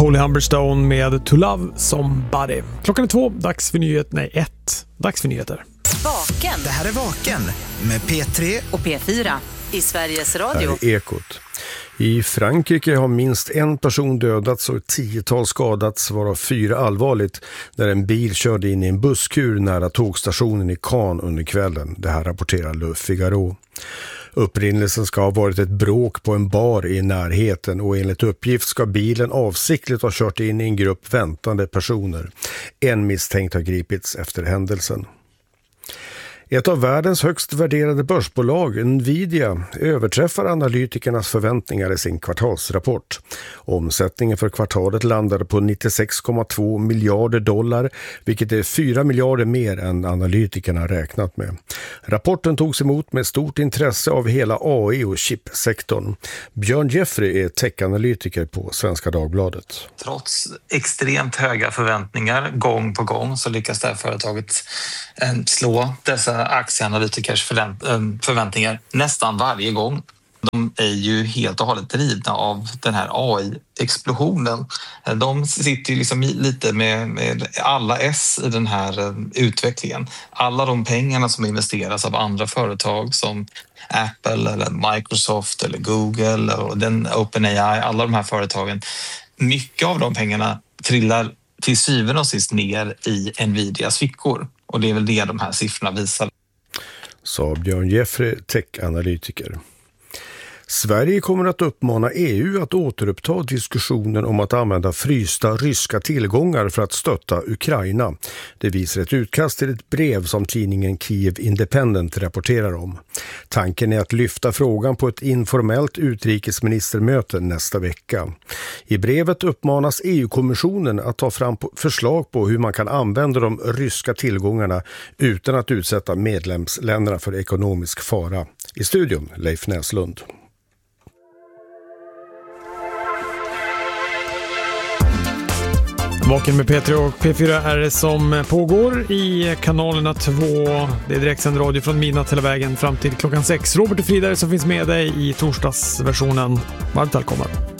Holy Humberstone med To Love Somebody. Klockan är 2, dags för nyheter. Vaken. Det här är Vaken med P3 och P4 i Sveriges Radio. Här är Ekot. I Frankrike har minst en person dödats och 10-tal skadats, varav 4 allvarligt, när en bil körde in i en busskur nära tågstationen i Cannes under kvällen. Det här rapporterar Le Figaro. Upprinnelsen ska ha varit ett bråk på en bar i närheten och enligt uppgift ska bilen avsiktligt ha kört in i en grupp väntande personer. En misstänkt har gripits efter händelsen. Ett av världens högst värderade börsbolag, Nvidia, överträffar analytikernas förväntningar i sin kvartalsrapport. Omsättningen för kvartalet landade på 96,2 miljarder dollar, vilket är 4 miljarder mer än analytikerna räknat med. Rapporten togs emot med stort intresse av hela AI- och chipsektorn. Björn Jeffrey är techanalytiker på Svenska Dagbladet. Trots extremt höga förväntningar gång på gång så lyckas det här företaget slå dessa aktieanalytikers förväntningar nästan varje gång. De är ju helt och hållet drivna av den här AI-explosionen. De sitter ju liksom lite med alla S i den här utvecklingen. Alla de pengarna som investeras av andra företag som Apple eller Microsoft eller Google och den OpenAI, alla de här företagen, mycket av de pengarna trillar till syvende och sist ner i Nvidias fickor. Och det är väl det de här siffrorna visar. Sa Björn Jeffrey, tech-analytiker. Sverige kommer att uppmana EU att återuppta diskussionen om att använda frysta ryska tillgångar för att stötta Ukraina. Det visar ett utkast till ett brev som tidningen Kiev Independent rapporterar om. Tanken är att lyfta frågan på ett informellt utrikesministermöte nästa vecka. I brevet uppmanas EU-kommissionen att ta fram förslag på hur man kan använda de ryska tillgångarna utan att utsätta medlemsländerna för ekonomisk fara. I studion Leif Näslund. Vaken med P3 och P4 är det som pågår i kanalerna 2. Det är direktsänd radio från midnatt hela vägen fram till klockan 6. Robert och Frida som finns med dig i torsdagsversionen. Varmt välkommen.